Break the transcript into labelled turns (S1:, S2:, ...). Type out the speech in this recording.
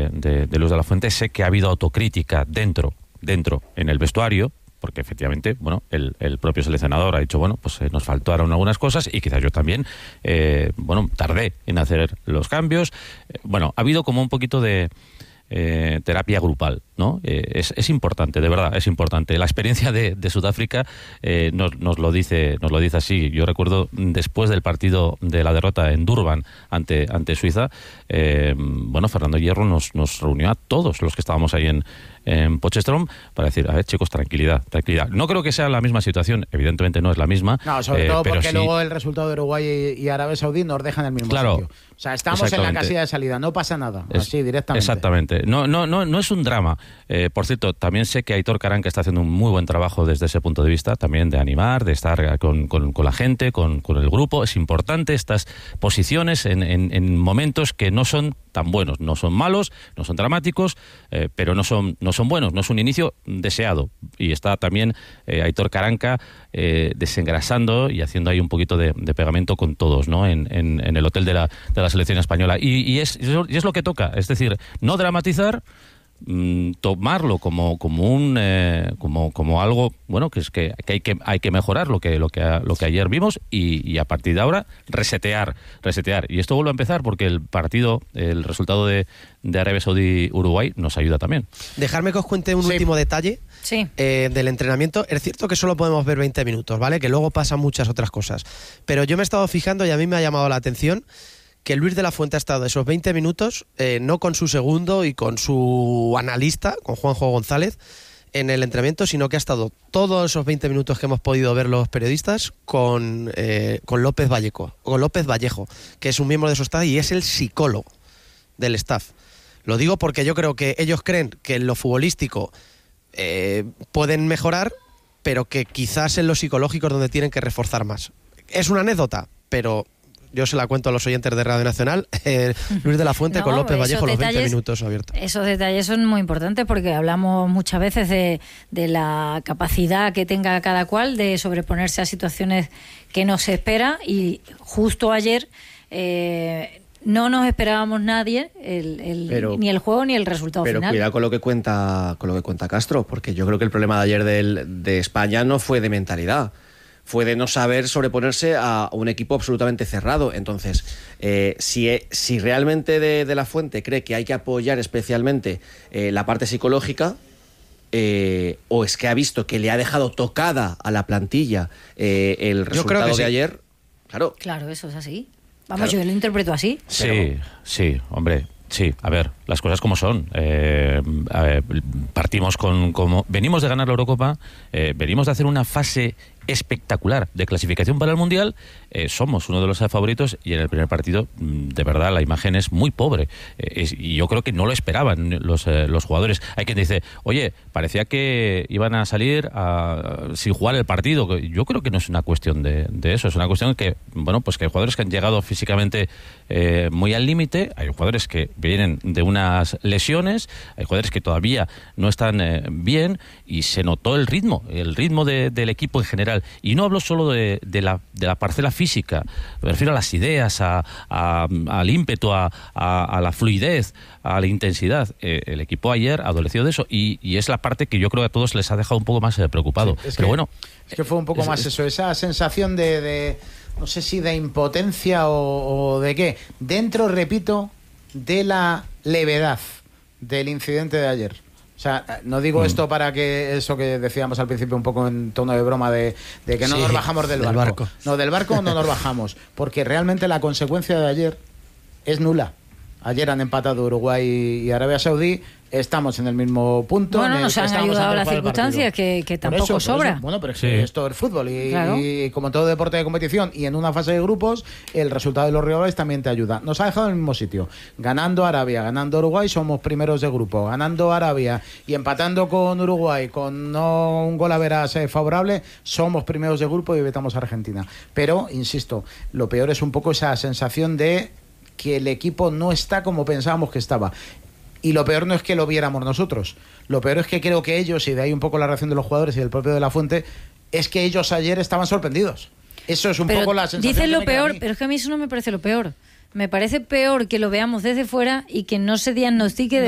S1: de Luis de la Fuente, sé que ha habido autocrítica dentro en el vestuario, porque efectivamente, bueno, el propio seleccionador ha dicho, bueno, pues nos faltaron algunas cosas y quizás yo también, tardé en hacer los cambios. Ha habido como un poquito de terapia grupal, ¿no? Es importante, de verdad, es importante. La experiencia de Sudáfrica nos lo dice así. Yo recuerdo después del partido de la derrota en Durban ante Suiza, Fernando Hierro nos reunió a todos los que estábamos ahí en Potchefstroom para decir, a ver, chicos, tranquilidad. No creo que sea la misma situación, evidentemente no es la misma.
S2: No, sobre todo porque
S1: sí,
S2: luego el resultado de Uruguay y Arabia Saudí nos dejan en el mismo sitio. O sea, estamos en la casilla de salida, no pasa nada, así directamente.
S1: Exactamente. No es un drama. Por cierto, también sé que Aitor Karanka está haciendo un muy buen trabajo desde ese punto de vista, también de animar, de estar con la gente, con el grupo. Es importante estas posiciones en momentos que no son tan buenos, no son malos, no son dramáticos, pero no son buenos, no es un inicio deseado. Y está también Aitor Karanka desengrasando y haciendo ahí un poquito de pegamento con todos, ¿no? En el hotel de la selección española. Y es lo que toca, es decir, no dramatizar, tomarlo como algo bueno, que es que hay que mejorar lo que ayer vimos y a partir de ahora resetear. Y esto vuelve a empezar porque el resultado de Arabia Saudí Uruguay nos ayuda también.
S3: Dejarme que os cuente un último detalle del entrenamiento. Es cierto que solo podemos ver 20 minutos, ¿vale? Que luego pasan muchas otras cosas, pero yo me he estado fijando y a mí me ha llamado la atención que Luis de la Fuente ha estado esos 20 minutos, no con su segundo y con su analista, con Juanjo González, en el entrenamiento, sino que ha estado todos esos 20 minutos que hemos podido ver los periodistas con López Vallejo, que es un miembro de su staff y es el psicólogo del staff. Lo digo porque yo creo que ellos creen que en lo futbolístico pueden mejorar, pero que quizás en lo psicológico es donde tienen que reforzar más. Es una anécdota, pero yo se la cuento a los oyentes de Radio Nacional. Luis de la Fuente con López Vallejo, los 20 minutos abiertos.
S4: Esos detalles son muy importantes porque hablamos muchas veces de la capacidad que tenga cada cual de sobreponerse a situaciones que no se espera, y justo ayer no nos esperábamos nadie ni el juego ni el resultado final.
S5: Pero cuidado con lo que cuenta Castro, porque yo creo que el problema de ayer de España no fue de mentalidad, fue de no saber sobreponerse a un equipo absolutamente cerrado. Entonces, si realmente de la Fuente cree que hay que apoyar especialmente la parte psicológica, o es que ha visto que le ha dejado tocada a la plantilla el resultado de ayer,
S4: Claro, eso es así. Vamos, yo lo interpreto así.
S1: Sí, hombre. Sí, a ver, las cosas como son. Partimos venimos de ganar la Eurocopa, venimos de hacer una fase espectacular de clasificación para el Mundial, somos uno de los favoritos y en el primer partido, de verdad, la imagen es muy pobre. Y yo creo que no lo esperaban los jugadores. Hay quien dice, oye, parecía que iban a salir sin jugar el partido. Yo creo que no es una cuestión de eso, es una cuestión que, bueno, pues que hay jugadores que han llegado físicamente muy al límite, hay jugadores que vienen de unas lesiones, hay jugadores que todavía no están bien, y se notó el ritmo del equipo en general. Y no hablo solo de la parcela física, me refiero a las ideas, al ímpetu, a la fluidez, a la intensidad. El equipo ayer adoleció de eso y es la parte que yo creo que a todos les ha dejado un poco más preocupado.
S2: Sí,
S1: es
S2: que fue un poco más eso, esa sensación de no sé si de impotencia o de qué. Dentro, repito, de la levedad del incidente de ayer. O sea, no digo esto para que eso que decíamos al principio un poco en tono de broma de que no nos bajamos del barco. No, del barco no nos bajamos, porque realmente la consecuencia de ayer es nula. Ayer han empatado Uruguay y Arabia Saudí, estamos en el mismo punto.
S4: Bueno, nos han ayudado las circunstancias que tampoco sobra.
S2: Bueno, pero es que esto es fútbol y como todo deporte de competición y en una fase de grupos, el resultado de los rivales también te ayuda. Nos ha dejado en el mismo sitio. Ganando Arabia, ganando Uruguay, somos primeros de grupo. Ganando Arabia y empatando con Uruguay, con no un gol a veras favorable, somos primeros de grupo y evitamos a Argentina. Pero, insisto, lo peor es un poco esa sensación de que el equipo no está como pensábamos que estaba. Y lo peor no es que lo viéramos nosotros. Lo peor es que creo que ellos, y de ahí un poco la reacción de los jugadores y del propio de la Fuente, es que ellos ayer estaban sorprendidos. Eso es un poco la sensación.
S4: Dicen lo peor, pero es que a mí eso no me parece lo peor. Me parece peor que lo veamos desde fuera y que no se diagnostique